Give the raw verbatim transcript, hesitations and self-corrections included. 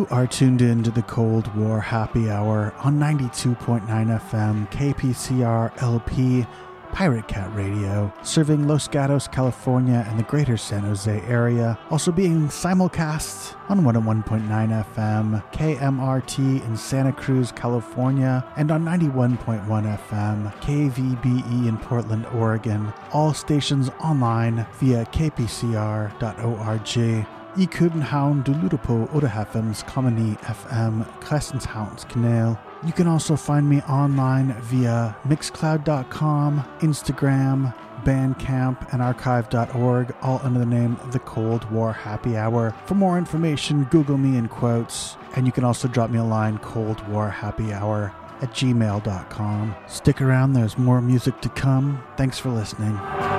You are tuned in to the Cold War Happy Hour on ninety-two point nine F M K P C R L P Pirate Cat Radio, serving Los Gatos, California and the greater San Jose area, also being simulcast on one oh one point nine F M K M R T in Santa Cruz, California, and on ninety-one point one F M K V B E in Portland, Oregon, all stations online via k p c r dot org. I København du lytter på otteoghalvfems komma ni F M Christianshavns Kanal. You can also find me online via mixcloud dot com, Instagram, Bandcamp, and archive dot org, all under the name of the Cold War Happy Hour. For more information, Google me in quotes, and you can also drop me a line, Cold War Happy Hour at gmail dot com. Stick around, there's more music to come. Thanks for listening.